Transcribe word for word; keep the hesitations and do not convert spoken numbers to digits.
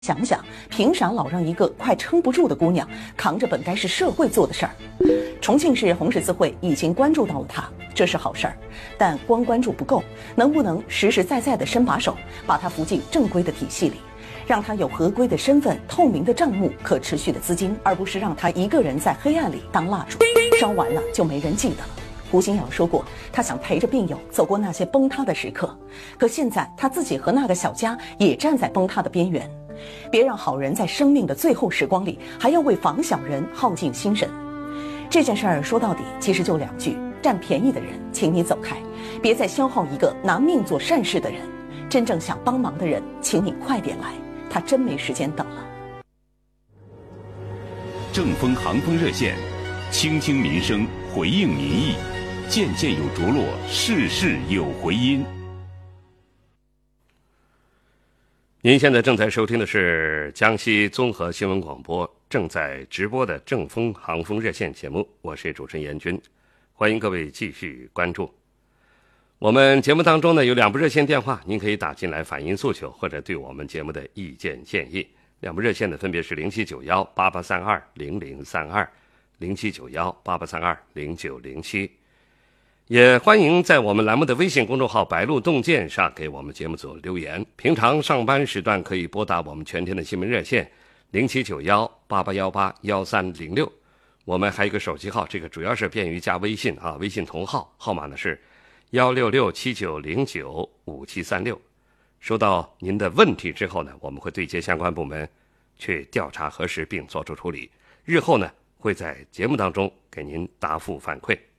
想想，凭啥老让一个快撑不住的姑娘扛着本该是社会做的事儿？重庆市红十字会已经关注到了她，这是好事儿，但光关注不够，能不能实实在在的伸把手，把她扶进正规的体系里，让她有合规的身份、透明的账目、可持续的资金，而不是让她一个人在黑暗里当蜡烛，烧完了就没人记得了。胡新瑶说过，他想陪着病友走过那些崩塌的时刻，可现在他自己和那个小家也站在崩塌的边缘。别让好人在生命的最后时光里还要为防小人耗尽心神。这件事儿说到底其实就两句：占便宜的人请你走开，别再消耗一个拿命做善事的人。真正想帮忙的人请你快点来，他真没时间等了。 正风航风热线，倾听民生，回应民意，件件有着落，事事有回音。 您现在正在收听的是江西综合新闻广播正在直播的正风航风热线节目，我是主持人严军，欢迎各位继续关注。我们节目当中呢有两部热线电话，您可以打进来反映诉求或者对我们节目的意见建议。两部热线呢分别是零七九幺八八三二零零三二、零七九幺八八三二零九零七。也欢迎在我们栏目的微信公众号白鹿洞见上给我们节目组留言。平常上班时段可以拨打我们全天的新闻热线零七九幺八八幺八幺三零六。我们还有一个手机号，这个主要是便于加微信啊，微信同号号码呢是幺六六七九零九五七三六。收到您的问题之后呢，我们会对接相关部门去调查核实并做出处理，日后呢会在节目当中给您答复反馈。